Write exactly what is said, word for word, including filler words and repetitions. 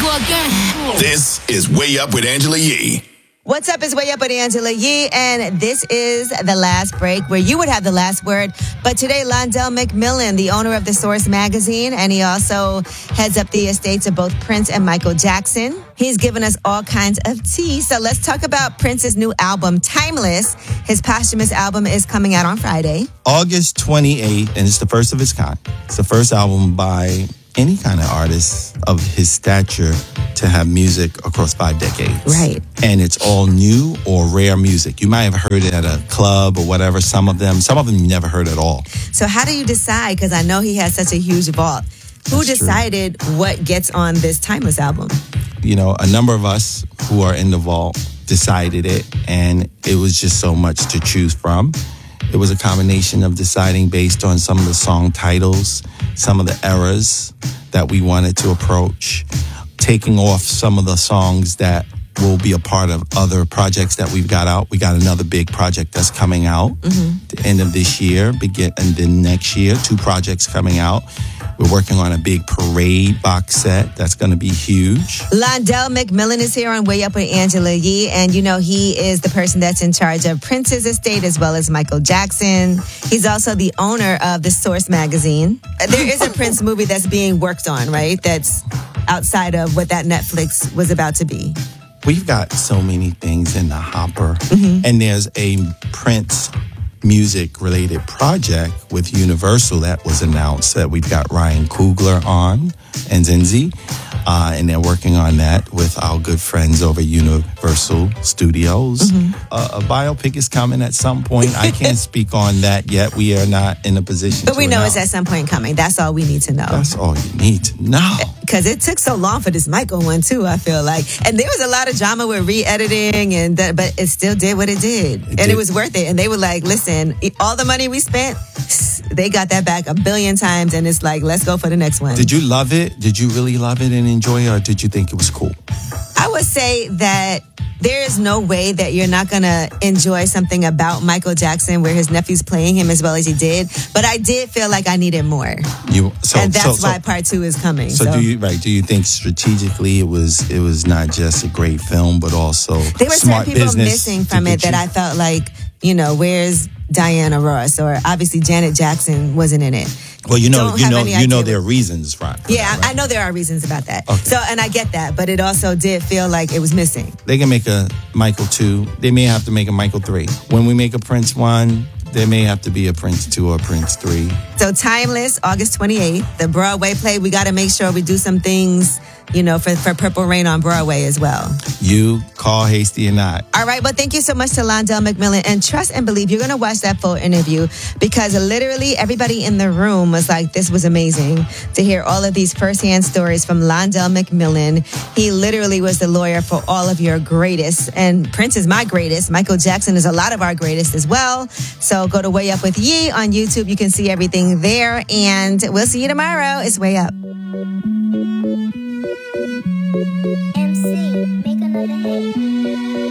again. This is Way Up with Angela Yee. What's up? It's Way Up with Angela Yee, and this is the last break where you would have the last word. But today, Londell McMillan, the owner of The Source magazine, and he also heads up the estates of both Prince and Michael Jackson. He's given us all kinds of tea. So let's talk about Prince's new album, Timeless. His posthumous album is coming out on Friday. August twenty-eighth, and it's the first of its kind. It's the first album by any kind of artist of his stature to have music across five decades. Right. And it's all new or rare music. You might have heard it at a club or whatever. Some of them, some of them you never heard at all. So how do you decide? Because I know he has such a huge vault. Who That's decided true. what gets on this Timeless album? You know, a number of us who are in the vault decided it, and it was just so much to choose from. It was a combination of deciding based on some of the song titles, some of the eras that we wanted to approach, taking off some of the songs that will be a part of other projects that we've got out. We got another big project that's coming out mm-hmm. the end of this year, begin and then next year, two projects coming out. We're working on a big parade box set that's going to be huge. Londell McMillan is here on Way Up with Angela Yee, and you know he is the person that's in charge of Prince's estate as well as Michael Jackson. He's also the owner of The Source magazine. There is a Prince movie that's being worked on, right? That's outside of what that Netflix was about to be. We've got so many things in the hopper, mm-hmm. and there's a Prince music-related project with Universal that was announced that we've got Ryan Coogler on and Zinzi, uh, and they're working on that with our good friends over Universal Studios. Mm-hmm. Uh, a biopic is coming at some point. I can't speak on that yet. We are not in a position but to we know announce. It's at some point coming. That's all we need to know. That's all you need to know. Because it took so long for this Michael one, too, I feel like. And there was a lot of drama with re-editing, and that, but it still did what it did. It and did. It was worth it. And they were like, listen, all the money we spent, they got that back a billion times, and it's like, let's go for the next one. Did you love it? Did you really love it and enjoy it, or did you think it was cool? I would say that there is no way that you're not going to enjoy something about Michael Jackson where his nephew's playing him as well as he did. But I did feel like I needed more. You, so, and that's so, why so, part two is coming. So, So, do you right? Do you think strategically it was it was not just a great film, but also there were smart certain people business missing from to it get that you? I felt like, you know, where's Diana Ross? Or obviously Janet Jackson wasn't in it. Well, you know, Don't you have know, any you know, idea there are reasons, right? for Yeah, that, right? I know there are reasons about that. Okay. So, and I get that, but it also did feel like it was missing. They can make a Michael two. They may have to make a Michael three. When we make a Prince one, there may have to be a Prince two or a Prince three. So Timeless, August twenty-eighth, the Broadway play. We got to make sure we do some things, you know, for, for Purple Rain on Broadway as well. You call hasty or not. All right, but thank you so much to Londell McMillan. And trust and believe, you're going to watch that full interview because literally everybody in the room was like, this was amazing to hear all of these firsthand stories from Londell McMillan. He literally was the lawyer for all of your greatest. And Prince is my greatest. Michael Jackson is a lot of our greatest as well. So go to Way Up with Yee on YouTube. You can see everything there. And we'll see you tomorrow. It's Way Up. M C, make another hit.